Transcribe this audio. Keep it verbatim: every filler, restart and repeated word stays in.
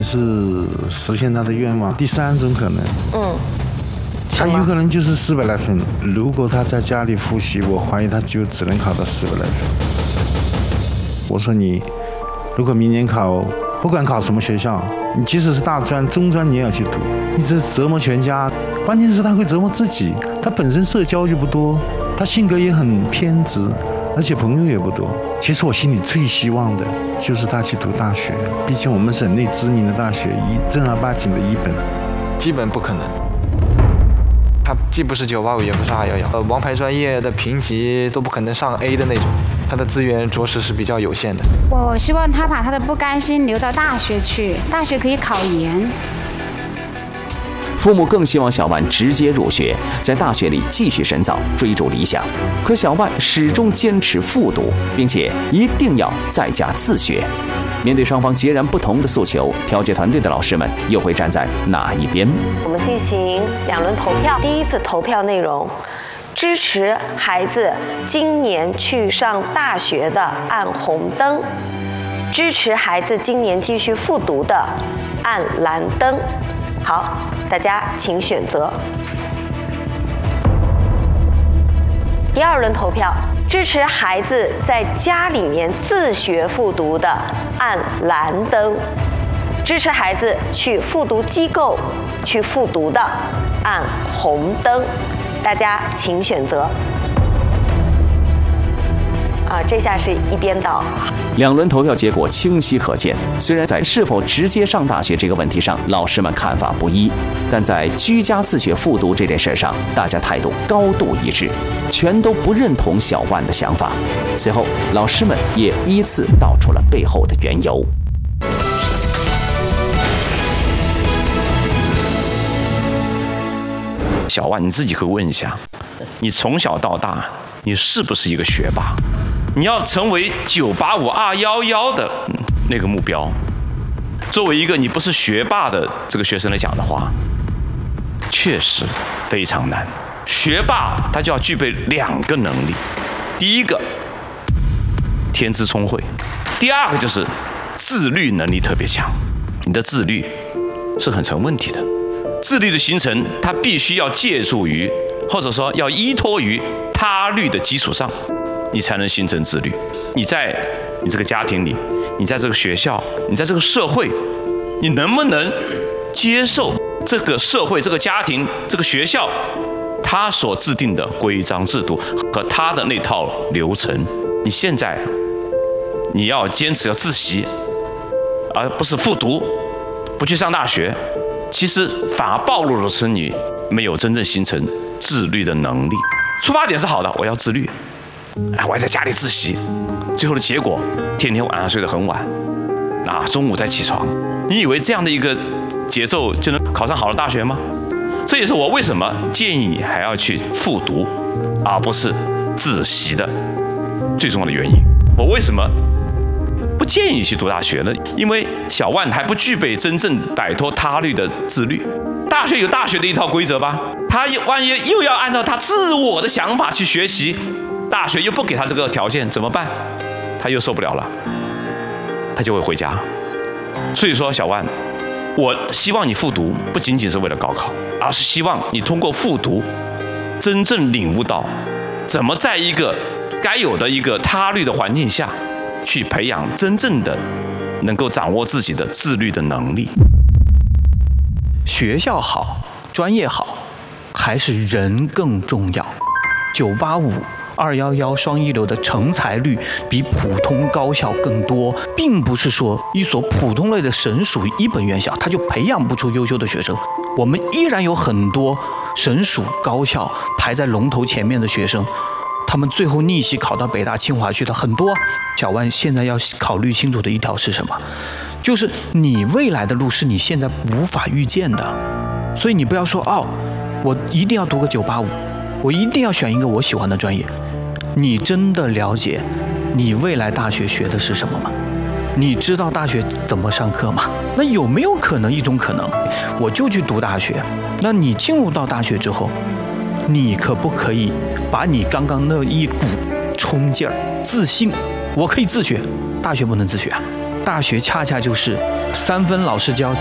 是实现他的愿望。第三种可能，嗯，他有可能就是四百来分。如果他在家里复习，我怀疑他就只能考到四百来分。我说你，如果明年考，不管考什么学校，你即使是大专、中专，你也要去读，你这折磨全家。关键是他会折磨自己，他本身社交就不多，他性格也很偏执，而且朋友也不多。其实我心里最希望的就是他去读大学，毕竟我们省内知名的大学，一正儿八经的一本， 基本不可能。他既不是九八五，也不是二幺幺，呃，王牌专业的评级都不可能上 A 的那种，他的资源着实是比较有限的。 我希望他把他的不甘心留到大学去，大学可以考研。 父母更希望小万直接入学，在大学里继续深造，追逐理想。可小万始终坚持复读，并且一定要在家自学。面对双方截然不同的诉求，调解团队的老师们又会站在哪一边？ 我们进行两轮投票，第一次投票内容：支持孩子今年去上大学的按红灯，支持孩子今年继续复读的按蓝灯。好，大家请选择。第二轮投票，支持孩子在家里面自学复读的按蓝灯，支持孩子去复读机构去复读的按红灯。大家请选择。啊，这下是一边倒。 两轮投票结果清晰可见，虽然在是否直接上大学这个问题上，老师们看法不一，但在居家自学复读这件事上，大家态度高度一致，全都不认同小万的想法。随后，老师们也依次道出了背后的缘由。 小万，你自己可以问一下，你从小到大，你是不是一个学霸？你要成为九八五、二幺幺的那个目标，作为一个你不是学霸的这个学生来讲的话，确实非常难。学霸他就要具备两个能力，第一个天资聪慧，第二个就是自律能力特别强。你的自律是很成问题的。自律的形成，它必须要借助于，或者说要依托于他律的基础上，你才能形成自律。你在你这个家庭里，你在这个学校，你在这个社会，你能不能接受这个社会、这个家庭、这个学校，它所制定的规章制度和它的那套流程？你现在你要坚持要自习，而不是复读，不去上大学。其实反而暴露的是你没有真正形成自律的能力。出发点是好的，我要自律，哎，我还在家里自习，最后的结果天天晚上睡得很晚，啊，中午再起床。你以为这样的一个节奏就能考上好的大学吗？这也是我为什么建议你还要去复读，而不是自习的最重要的原因。我为什么不建议你去读大学呢？因为小万还不具备真正摆脱他律的自律。大学有大学的一套规则吧，他万一又要按照他自我的想法去学习，大学又不给他这个条件怎么办？他又受不了了，他就会回家。所以说，小万，我希望你复读不仅仅是为了高考，而是希望你通过复读，真正领悟到怎么在一个该有的一个他律的环境下，去培养真正的能够掌握自己的自律的能力。 学校好，专业好，还是人更重要？九八五、二幺幺双一流的成才率比普通高校更多，并不是说一所普通类的省属一本院校，它就培养不出优秀的学生。我们依然有很多省属高校排在龙头前面的学生，他们最后逆袭考到北大清华去的很多。小万现在要考虑清楚的一条是什么？就是你未来的路是你现在无法预见的，所以你不要说哦，我一定要读个九八五，我一定要选一个我喜欢的专业。你真的了解你未来大学学的是什么吗？你知道大学怎么上课吗？那有没有可能一种可能，我就去读大学？那你进入到大学之后，你可不可以把你刚刚那一股冲劲儿、自信，我可以自学，大学不能自学啊？ 大学恰恰就是三分老师教，